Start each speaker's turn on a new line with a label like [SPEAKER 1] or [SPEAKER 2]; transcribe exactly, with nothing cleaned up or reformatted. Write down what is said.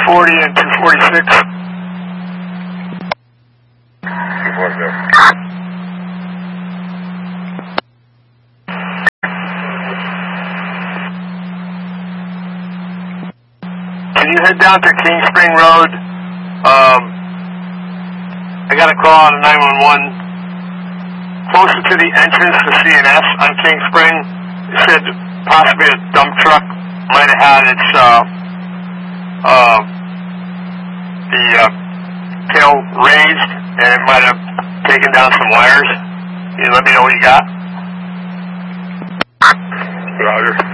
[SPEAKER 1] forty and two forty-six.
[SPEAKER 2] two forty-six.
[SPEAKER 1] Can you head down to King Spring Road? Um, I got a call on nine one one closer to the entrance to C N S on King Spring. It said possibly a dump truck might have had its uh, uh, the uh, tail raised and it might have taken down some wires. Can you let me know what you got?
[SPEAKER 2] Roger.